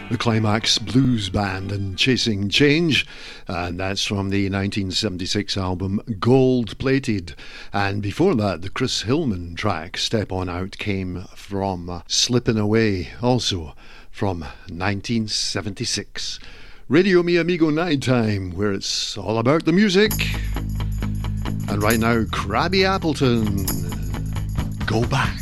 The Climax Blues Band and Chasing Change, and that's from the 1976 album Gold Plated. And before that, the Chris Hillman track Step On Out came from Slippin' Away, also from 1976. Radio Mi Amigo Nighttime, where it's all about the music. And right now, Krabby Appleton, Go Back.